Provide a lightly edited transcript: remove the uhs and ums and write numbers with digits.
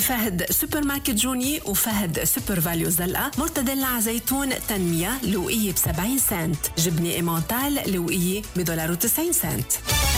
بفهد سوبر ماركت جوني وفهد سوبر فاليو زلقة. مرتديلا زيتون تنمية لوقية ب70 سنت. جبنة إيمانتال لوقية $1.90.